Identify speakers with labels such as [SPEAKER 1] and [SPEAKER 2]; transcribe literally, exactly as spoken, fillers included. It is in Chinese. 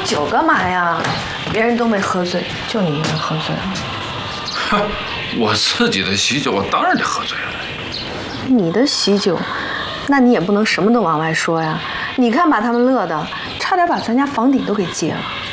[SPEAKER 1] 酒干嘛呀？别人都没喝醉，就你一个人喝醉了。
[SPEAKER 2] 哼，我自己的喜酒，我当然得喝醉了。
[SPEAKER 1] 你的喜酒，那你也不能什么都往外说呀。你看把他们乐的，差点把咱家房顶都给揭了。